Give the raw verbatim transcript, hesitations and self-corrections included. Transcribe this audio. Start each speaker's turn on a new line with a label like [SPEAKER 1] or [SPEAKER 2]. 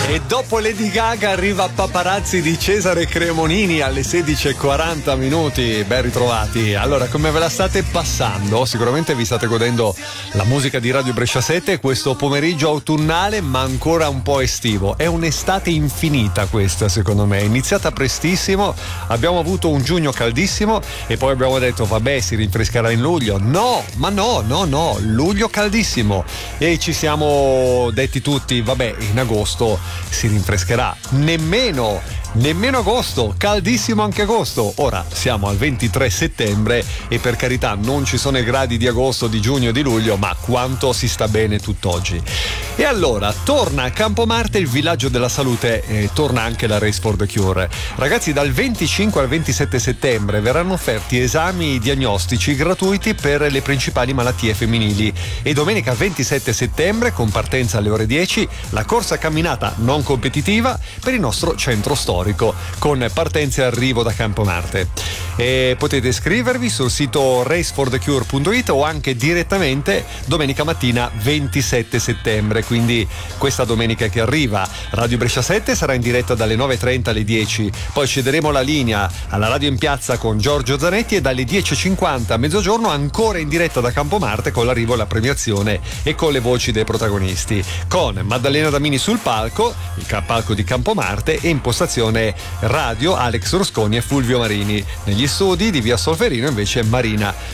[SPEAKER 1] E dopo Lady Gaga arriva Paparazzi di Cesare Cremonini alle sedici e quaranta minuti. Ben ritrovati. Allora, come ve la state passando? Sicuramente vi state godendo la musica di Radio Brescia sette questo pomeriggio autunnale, ma ancora un po' estivo. È un'estate infinita questa, secondo me. È iniziata prestissimo, abbiamo avuto un giugno caldissimo e poi abbiamo detto vabbè, si rinfrescherà in luglio. No, ma no, no, no, luglio caldissimo. E ci siamo detti tutti, vabbè, in agosto si rinfrescherà. Nemmeno nemmeno agosto, caldissimo anche agosto. Ora siamo al ventitré settembre e per carità non ci sono i gradi di agosto, di giugno, di luglio, ma quanto si sta bene tutt'oggi. E allora torna a Campomarte il villaggio della salute e torna anche la Race for the Cure. Ragazzi, dal venticinque al ventisette settembre verranno offerti esami diagnostici gratuiti per le principali malattie femminili e domenica ventisette settembre, con partenza alle ore dieci, la corsa camminata non competitiva per il nostro centro storico, con partenza e arrivo da Campomarte. E potete iscrivervi sul sito race for the cure punto it o anche direttamente domenica mattina ventisette settembre, quindi questa domenica che arriva. Radio Brescia sette sarà in diretta dalle nove e trenta alle dieci, poi cederemo la linea alla Radio in Piazza con Giorgio Zanetti e dalle dieci e cinquanta a mezzogiorno ancora in diretta da Campomarte con l'arrivo alla premiazione e con le voci dei protagonisti, con Maddalena Damini sul palco, il palco di Campomarte, e impostazione radio Alex Rusconi e Fulvio Marini. Negli studi di via Solferino invece Marina